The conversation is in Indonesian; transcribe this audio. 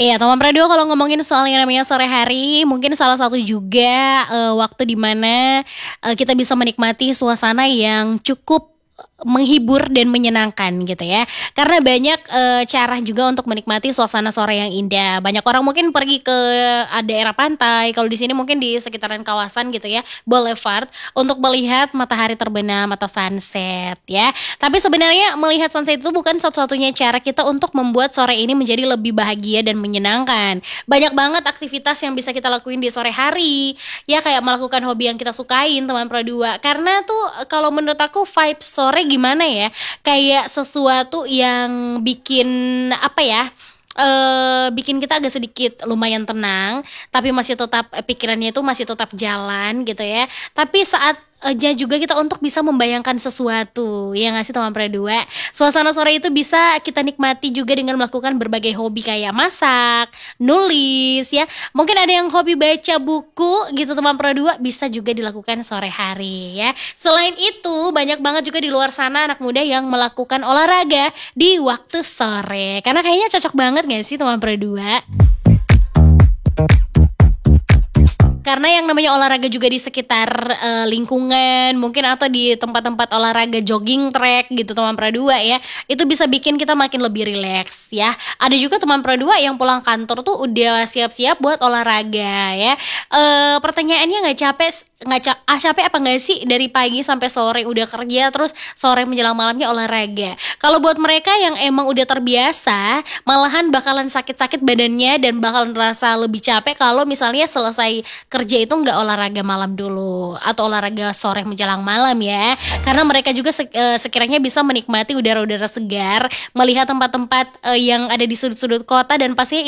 Iya, teman radio kalau ngomongin soal yang namanya sore hari, mungkin salah satu juga, waktu di mana, kita bisa menikmati suasana yang cukup, menghibur dan menyenangkan gitu ya. Karena banyak, cara juga untuk menikmati suasana sore yang indah. Banyak orang mungkin pergi ke, daerah pantai, kalau di sini mungkin di sekitaran kawasan gitu ya, boulevard, untuk melihat matahari terbenam atau sunset ya. Tapi sebenarnya melihat sunset itu bukan satu-satunya cara kita untuk membuat sore ini menjadi lebih bahagia dan menyenangkan. Banyak banget aktivitas yang bisa kita lakuin di sore hari, ya kayak melakukan hobi yang kita sukain teman Pro 2. Karena tuh kalau menurut aku vibes sore gimana ya, kayak sesuatu yang bikin apa ya, bikin kita agak sedikit lumayan tenang, tapi masih tetap pikirannya itu masih tetap jalan gitu ya. Tapi saat juga kita untuk bisa membayangkan sesuatu, ya nggak sih teman Pro 2? Suasana sore itu bisa kita nikmati juga dengan melakukan berbagai hobi kayak masak, nulis ya, mungkin ada yang hobi baca buku gitu teman Pro 2, bisa juga dilakukan sore hari ya. Selain itu, banyak banget juga di luar sana anak muda yang melakukan olahraga di waktu sore, karena kayaknya cocok banget nggak sih teman Pro 2? Karena yang namanya olahraga juga di sekitar, lingkungan mungkin atau di tempat-tempat olahraga jogging track gitu teman Pro 2 ya, itu bisa bikin kita makin lebih rileks ya. Ada juga teman Pro 2 yang pulang kantor tuh udah siap-siap buat olahraga ya. Pertanyaannya capek apa nggak sih dari pagi sampai sore udah kerja terus sore menjelang malamnya olahraga. Kalau buat mereka yang emang udah terbiasa, malahan bakalan sakit-sakit badannya dan bakalan ngerasa lebih capek kalau misalnya selesai kerja itu nggak olahraga malam dulu atau olahraga sore menjelang malam ya. Karena mereka juga sekiranya bisa menikmati udara-udara segar, melihat tempat-tempat, yang ada di sudut-sudut kota dan pastinya